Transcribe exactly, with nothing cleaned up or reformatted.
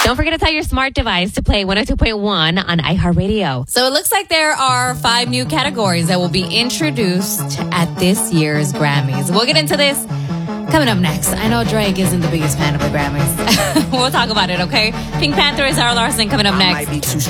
Don't forget to tell your smart device to play one oh two point one on iHeartRadio. So it looks like there are five new categories that will be introduced at this year's Grammys. We'll get into this coming up next. I know Drake isn't the biggest fan of the Grammys. We'll talk about it, okay? Pink Panther is Zara Larsson coming up next.